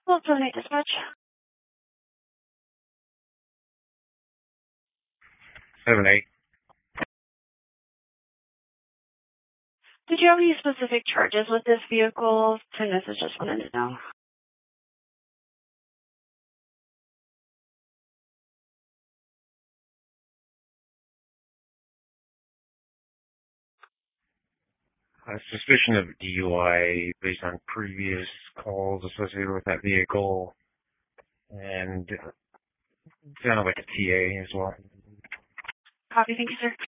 Well, donate dispatch. Seven eight. Did you have any specific charges with this vehicle? This just wanted to know. Suspicion of DUI based on previous calls associated with that vehicle, and sounded like a TA as well. Copy, thank you, sir.